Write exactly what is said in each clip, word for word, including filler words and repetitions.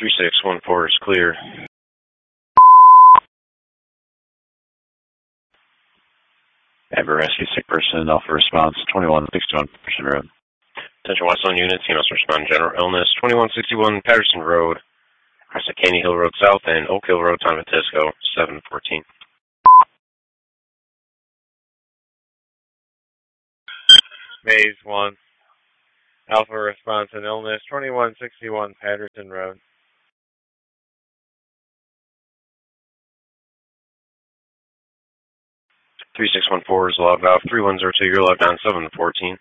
three six one four is clear. Amber Rescue, sick person, Alpha response, twenty-one sixty-one Patterson Road. Attention Westland units, you must respond general illness, twenty-one sixty-one Patterson Road, across the Candy Hill Road South and Oak Hill Road, Tom Batisco, seven fourteen. Maze one, Alpha response and illness, twenty-one sixty-one Patterson Road. three six one four is logged off, three one zero two, you're logged on, seven fourteen.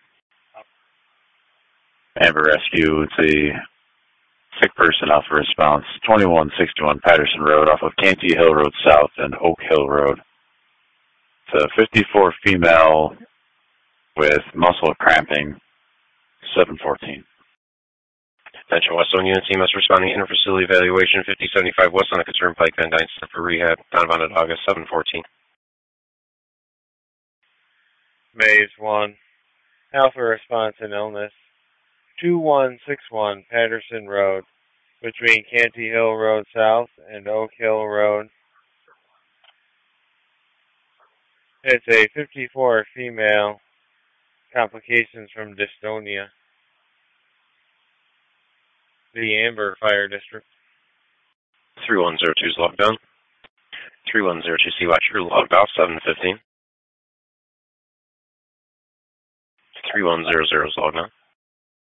Amber Rescue, it's a sick person, Alpha response, twenty-one sixty-one Patterson Road off of Canty Hill Road South and Oak Hill Road. It's a fifty-four female with muscle cramping, seven fourteen. Attention Westland units, you must respond to inter-facility evaluation, fifty seventy-five West Seneca Turnpike, Van Dyne for rehab, Donovan at August, seven fourteen. Maze one, Alpha response and illness, two one six one Patterson Road, between Canty Hill Road South and Oak Hill Road. It's a fifty-four female, complications from dystonia. The Amber Fire District. three one zero two is logged on. three one zero two C Watcher logged off, seven fifteen. three one zero zero is logged on.